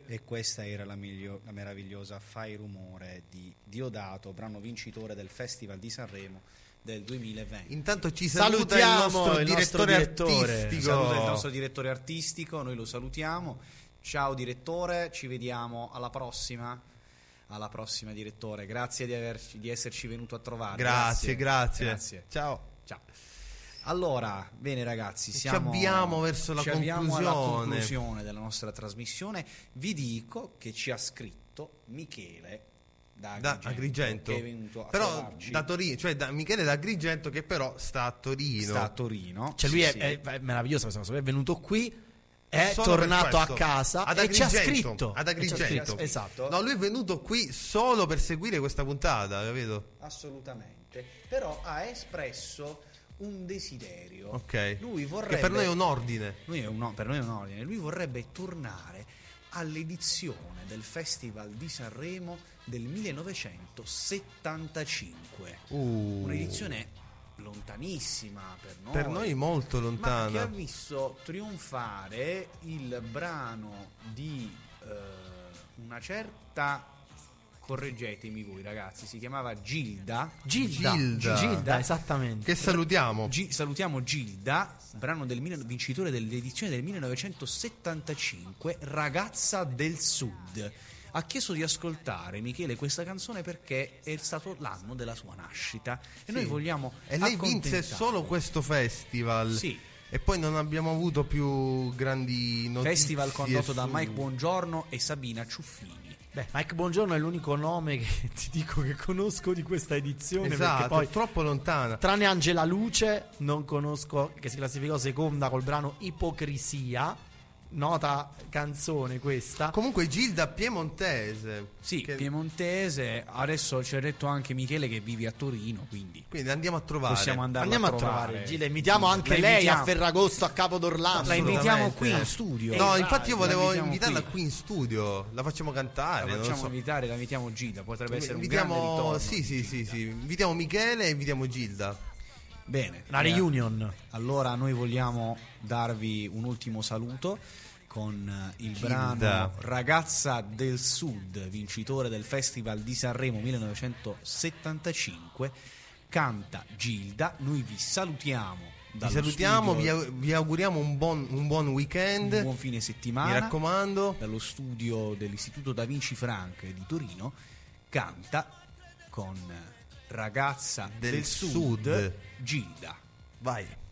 E questa era la meravigliosa Fai Rumore di Diodato, brano vincitore del Festival di Sanremo del 2020. Intanto ci salutiamo il nostro direttore artistico. Saluta il nostro direttore artistico, noi lo salutiamo. Ciao direttore, ci vediamo alla prossima direttore. Grazie di esserci venuto a trovare. Grazie. Ciao. Allora, bene ragazzi, ci avviamo verso la conclusione della nostra trasmissione. Vi dico che ci ha scritto Michele da Agrigento, che è venuto a trovarci. Da Torino, cioè Michele da Agrigento, che però sta a Torino. Cioè lui è meraviglioso, è venuto qui, è tornato a casa e ci ha scritto ad Agrigento. Esatto. No, lui è venuto qui solo per seguire questa puntata, capito? Assolutamente. Però ha espresso un desiderio. Ok. Lui vorrebbe, che per noi è un ordine. Per noi è un ordine. Lui vorrebbe tornare all'edizione del Festival di Sanremo del 1975. Un'edizione lontanissima per noi. Per noi molto lontana. Ma che ha visto trionfare il brano di una certa, correggetemi voi ragazzi, si chiamava Gilda, esattamente, che salutiamo. Salutiamo Gilda, brano vincitore dell'edizione del 1975, Ragazza del Sud. Ha chiesto di ascoltare, Michele, questa canzone perché è stato l'anno della sua nascita e noi vogliamo e lei vinse solo questo festival. Sì. E poi non abbiamo avuto più grandi notizie. Festival condotto da Mike Bongiorno e Sabina Ciuffini. Mike Bongiorno è l'unico nome che ti dico che conosco di questa edizione. Esatto, perché poi, è troppo lontana. Tranne Angela Luce, non conosco, che si classificò seconda col brano Ipocrisia. Nota canzone questa. Comunque Gilda piemontese. Sì, piemontese. Adesso ci ha detto anche Michele che vivi a Torino, quindi andiamo a trovare. Possiamo andare a trovare Gilda. Invitiamo anche lei a Ferragosto, a Capo d'Orlando. La invitiamo qui in studio. No, infatti io volevo invitarla qui in studio. La facciamo cantare. La facciamo invitare, la invitiamo Gilda. Potrebbe essere un grande ritorno. Sì. Invitiamo Michele e invitiamo Gilda. Bene. La reunion. Allora noi vogliamo darvi un ultimo saluto con il brano Ragazza del Sud, vincitore del Festival di Sanremo 1975. Canta Gilda. Noi vi salutiamo. Vi auguriamo un buon weekend, un buon fine settimana. Mi raccomando, dallo studio dell'Istituto Da Vinci Frank di Torino. Canta con Ragazza del Sud, Gilda. Vai.